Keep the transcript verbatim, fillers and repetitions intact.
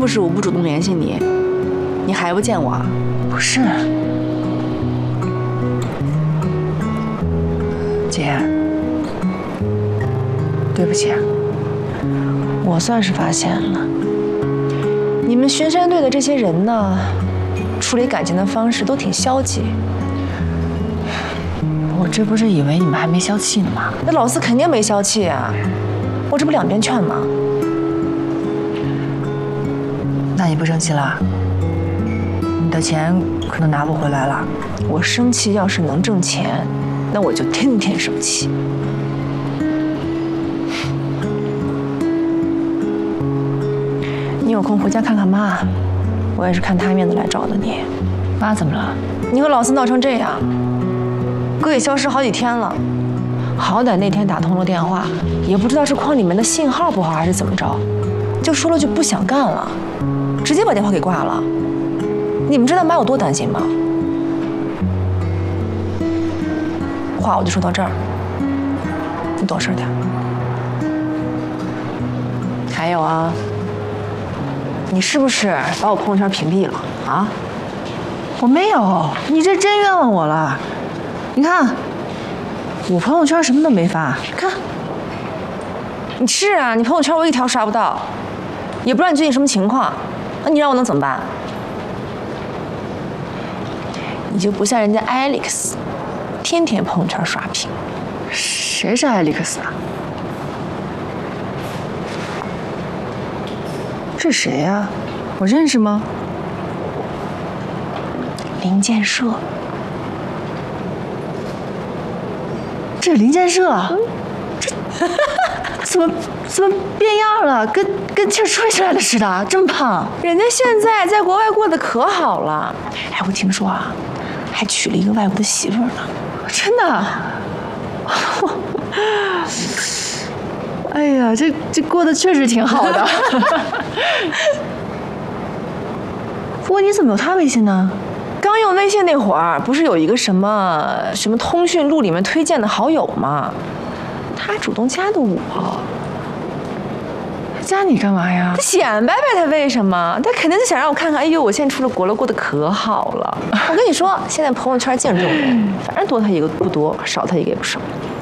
是我不主动联系你，你还不见我啊？ 不是，姐，对不起，我算是发现了， 你们巡山队的这些人呢，处理感情的方式都挺消极。 我这不是以为你们还没消气呢吗？ 那老四肯定没消气啊，我这不两边劝吗？ 那你不生气了？你的钱可能拿不回来了。 我生气要是能挣钱，那我就天天生气。你有空回家看看妈，我也是看她面子来找的你。 妈怎么了？ 你和老四闹成这样，哥也消失好几天了，好歹那天打通了电话，也不知道是矿里面的信号不好还是怎么着，就说了句不想干了，直接把电话给挂了。你们知道妈有多担心吗？话我就说到这儿，你懂事点。还有啊，你是不是把我朋友圈屏蔽了啊？ 我没有，你这真冤枉我了。你看，我朋友圈什么都没发，看。 你是啊，你朋友圈我一条刷不到，也不知道你最近什么情况，那你让我能怎么办？你就不像人家 Alex， 天天朋友圈刷屏。 谁是艾利克斯啊？这是谁呀？我认识吗？ 林建设。 这是林建设，嗯、这怎么怎么变样了？跟跟气儿吹出来的似的，这么胖。 人家现在在国外过得可好了。哎，我听说啊，还娶了一个外国的媳妇儿呢。 真的？哎呀，这这过得确实挺好的。不过你怎么有他微信呢？ 刚用微信那会儿，不是有一个什么什么通讯录里面推荐的好友吗？他主动加的我。 加你干嘛呀？ 他显摆呗，他为什么？他肯定是想让我看看，哎呦，我现在出了国了，过得可好了。我跟你说，现在朋友圈净这种人，反正多他一个不多，少他一个也不少。